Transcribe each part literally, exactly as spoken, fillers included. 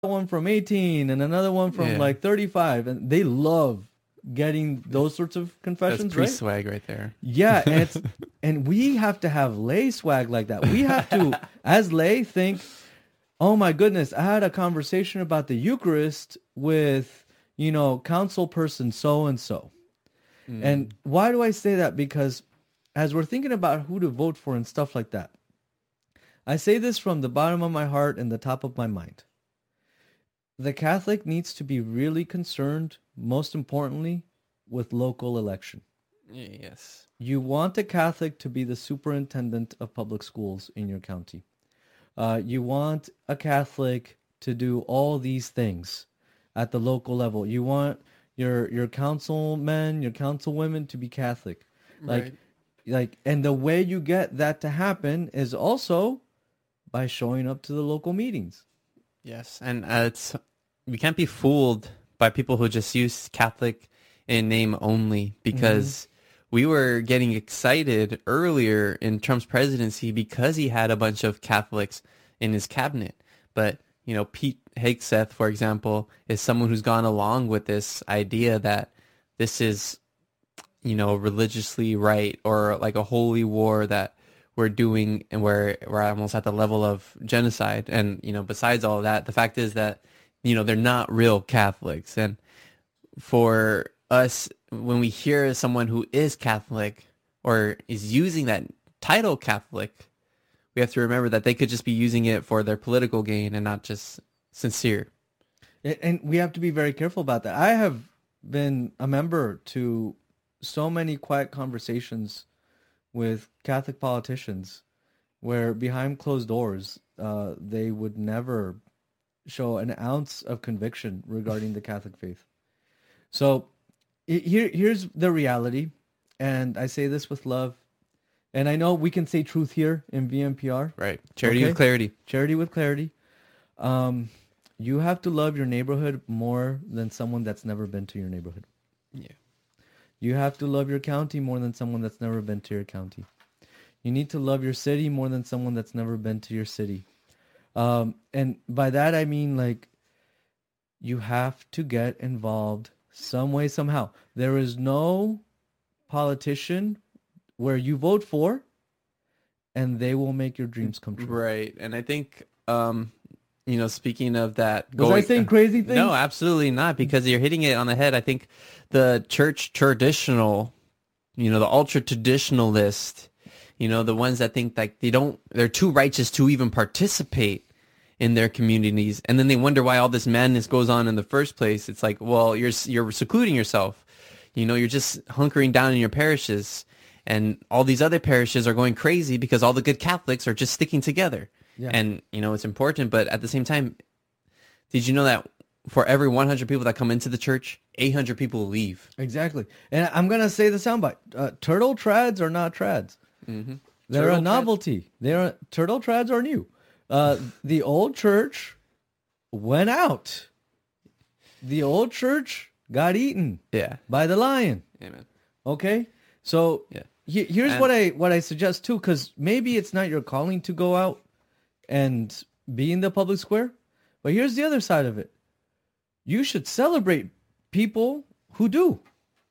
one from eighteen and another one from Yeah. like thirty-five, and they love getting those sorts of That's confessions, pre right? swag right there. Yeah, and it's and we have to have lay swag like that. We have to, as lay, think, oh my goodness, I had a conversation about the Eucharist with, you know, council person so and so. And why do I say that? Because as we're thinking about who to vote for and stuff like that, I say this from the bottom of my heart and the top of my mind. The Catholic needs to be really concerned, most importantly, with local election. Yes. You want a Catholic to be the superintendent of public schools in your county. Uh, you want a Catholic to do all these things at the local level. You want your your councilmen, your councilwomen to be Catholic. Like, Right. like, and the way you get that to happen is also by showing up to the local meetings. Yes, and uh, it's we can't be fooled by people who just use Catholic in name only, because we were getting excited earlier in Trump's presidency because he had a bunch of Catholics in his cabinet. But, you know, Pete Hegseth, for example, is someone who's gone along with this idea that this is, you know, religiously right, or like a holy war that we're doing, and we're we're almost at the level of genocide. And, you know, besides all of that, the fact is that, you know, they're not real Catholics. And for us, when we hear someone who is Catholic or is using that title Catholic, we have to remember that they could just be using it for their political gain and not just sincere. And and we have to be very careful about that. I have been a member to so many quiet conversations with Catholic politicians where behind closed doors, uh, they would never show an ounce of conviction regarding the Catholic faith. So i- here, here's the reality, and I say this with love. And I know we can say truth here in V M P R. Right. Charity Okay. with clarity. Charity with clarity. Um, you have to love your neighborhood more than someone that's never been to your neighborhood. Yeah. You have to love your county more than someone that's never been to your county. You need to love your city more than someone that's never been to your city. Um, and by that, I mean, like, you have to get involved some way, somehow. There is no politician where you vote for and they will make your dreams come true. Right. And I think, um, you know, speaking of that, Was I saying crazy things? No, absolutely not, because you're hitting it on the head. I think the church traditional, you know, the ultra traditionalist, you know, the ones that think like they don't, they're too righteous to even participate in their communities, and then they wonder why all this madness goes on in the first place. It's like, well, you're you're secluding yourself. You know, you're just hunkering down in your parishes, and all these other parishes are going crazy because all the good Catholics are just sticking together. Yeah. And, you know, it's important, but at the same time, did you know that for every one hundred people that come into the church, eight hundred people leave? Exactly. And I'm going to say the soundbite. Uh, turtle trads are not trads. Mm-hmm. They're Turtle a trad- novelty. They're turtle trads are new. Uh, the old church went out. The old church got eaten Yeah. by the lion. Amen. Okay, so Yeah. he- here's And- what I what I suggest too, because maybe it's not your calling to go out and be in the public square, but here's the other side of it. You should celebrate people who do.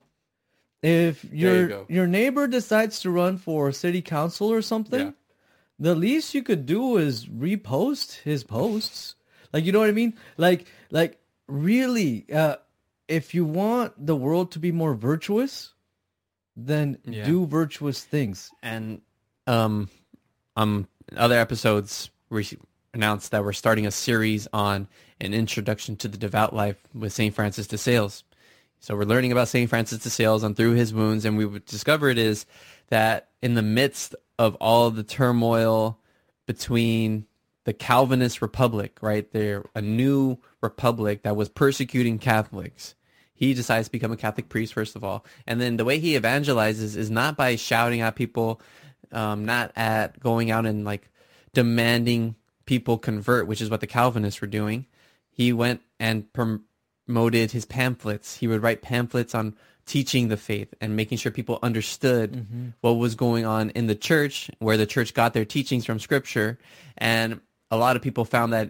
If you your go. your neighbor decides to run for city council or something, Yeah. the least you could do is repost his posts. Like, you know what I mean? Like, like really, uh, if you want the world to be more virtuous, then Yeah. do virtuous things. And um, um, other episodes, we announced that we're starting a series on an introduction to the devout life with Saint Francis de Sales. So we're learning about Saint Francis de Sales and through his wounds, and we discovered is that in the midst of all the turmoil between the Calvinist Republic, right, there a new republic that was persecuting Catholics. He decides to become a Catholic priest, first of all. And then the way he evangelizes is not by shouting at people, um, not at going out and like demanding people convert, which is what the Calvinists were doing. He went and promoted his pamphlets. He would write pamphlets on teaching the faith and making sure people understood Mm-hmm. what was going on in the church, where the church got their teachings from Scripture. And a lot of people found that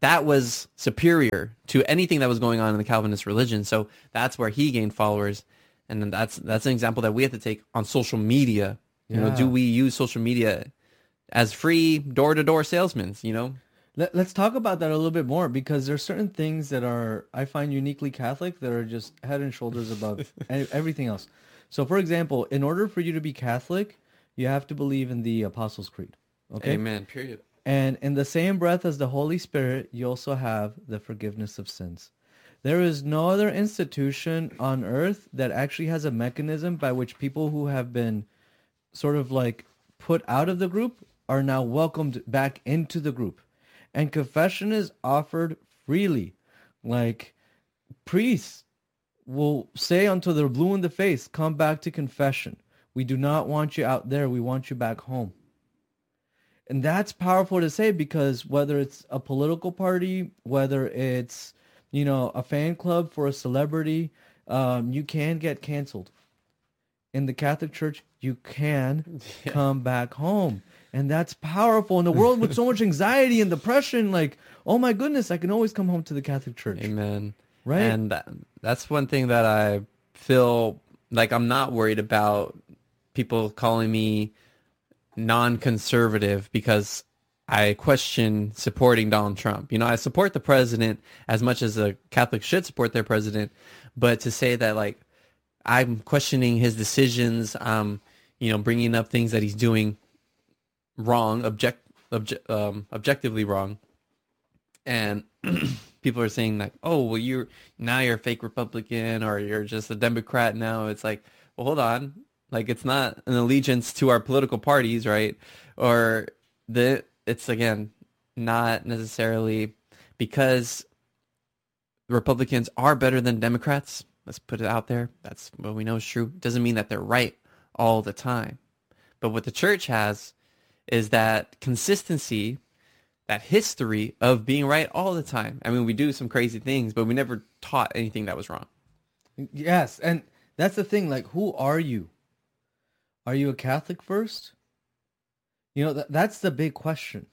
that was superior to anything that was going on in the Calvinist religion. So that's where he gained followers. And then that's that's an example that we have to take on social media. You Yeah. know, do we use social media as free door-to-door salesmen, you know? Let, let's talk about that a little bit more, because there's certain things that are, I find, uniquely Catholic that are just head and shoulders above e- everything else. So, for example, in order for you to be Catholic, you have to believe in the Apostles' Creed. Okay? Amen, period. And in the same breath as the Holy Spirit, you also have the forgiveness of sins. There is no other institution on earth that actually has a mechanism by which people who have been sort of like put out of the group are now welcomed back into the group. And confession is offered freely. Like, priests will say until they're blue in the face, come back to confession. We do not want you out there. We want you back home. And that's powerful to say, because whether it's a political party, whether it's, you know, a fan club for a celebrity, um, you can get canceled. In the Catholic Church, you can yeah. come back home. And that's powerful in a world with so much anxiety and depression. Like, oh my goodness, I can always come home to the Catholic Church. Amen. Right? And that, that's one thing that I feel like I'm not worried about people calling me non-conservative because I question supporting Donald Trump. You know, I support the president as much as a Catholic should support their president. But to say that, like, I'm questioning his decisions, um, you know, bringing up things that he's doing wrong, object, obje- um, objectively wrong, and people are saying like, oh, well, you're now you're a fake Republican or you're just a Democrat now. It's like, well, hold on, like it's not an allegiance to our political parties, right? Or the it's again not necessarily because Republicans are better than Democrats. Let's put it out there. That's what we know is true. Doesn't mean that they're right all the time. But what the church has is that consistency, that history of being right all the time. I mean, we do some crazy things, but we never taught anything that was wrong. Yes, and that's the thing. Like, who are you? Are you a Catholic first? You know, th- that's the big question.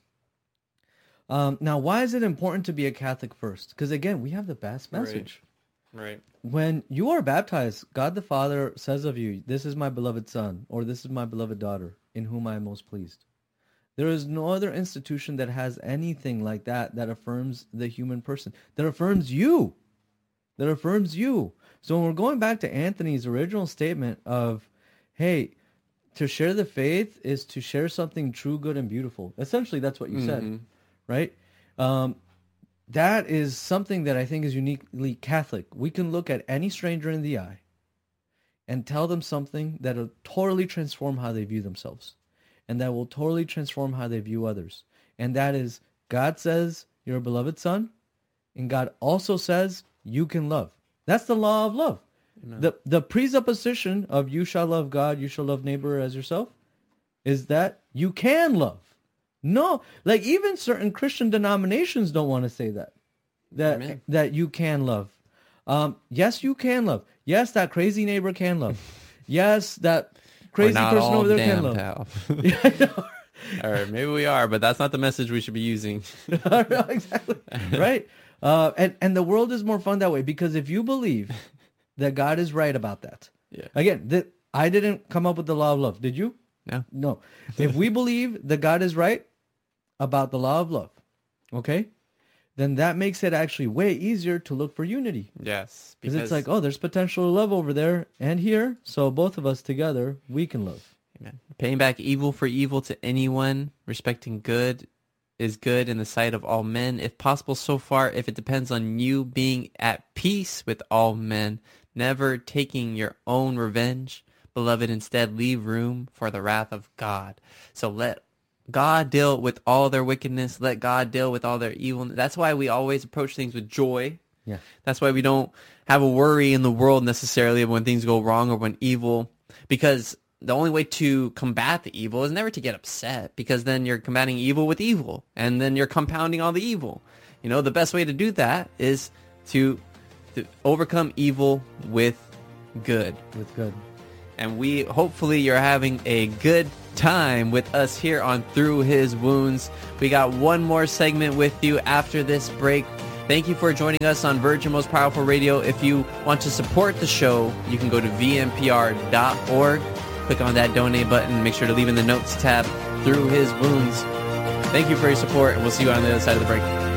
Um, now, why is it important to be a Catholic first? Because, again, we have the best message. Right. Right. When you are baptized, God the Father says of you, this is my beloved Son, or this is my beloved daughter, in whom I am most pleased. There is no other institution that has anything like that, that affirms the human person, that affirms you, that affirms you. So when we're going back to Anthony's original statement of, hey, to share the faith is to share something true, good, and beautiful. Essentially, that's what you mm-hmm. said, right? Um, that is something that I think is uniquely Catholic. We can look at any stranger in the eye and tell them something that will totally transform how they view themselves. And that will totally transform how they view others. And that is, God says you're a beloved son, and God also says you can love. That's the law of love. Amen. The the presupposition of you shall love God, you shall love neighbor as yourself, is that you can love. No, like even certain Christian denominations don't want to say that. That Amen. That you can love. Um, yes, you can love. Yes, that crazy neighbor can love. Yes, that crazy person over there can love. Yeah, I know. All right, maybe we are, but that's not the message we should be using. No, exactly. Right. Uh, and, and the world is more fun that way, because if you believe that God is right about that. Yeah. Again, that I didn't come up with the law of love. Did you? No. No. If we believe that God is right about the law of love, okay, then that makes it actually way easier to look for unity. Yes. Because it's like, oh, there's potential to love over there and here, so both of us together, we can love. Amen. Paying back evil for evil to anyone, respecting good is good in the sight of all men, if possible so far, if it depends on you being at peace with all men, never taking your own revenge. Beloved, instead leave room for the wrath of God. So let God deal with all their wickedness. Let God deal with all their evil. That's why we always approach things with joy. Yeah. That's why we don't have a worry in the world necessarily when things go wrong or when evil, because the only way to combat the evil is never to get upset, because then you're combating evil with evil, and then you're compounding all the evil. You know, the best way to do that is to, to overcome evil with good. With good. And we hopefully you're having a good time with us here on Through His Wounds. We got one more segment with you after this break. Thank you for joining us on Virgin Most Powerful Radio. If you want to support the show, you can go to v m p r dot org. Click on that donate button. Make sure to leave in the notes tab Through His Wounds. Thank you for your support, and we'll see you on the other side of the break.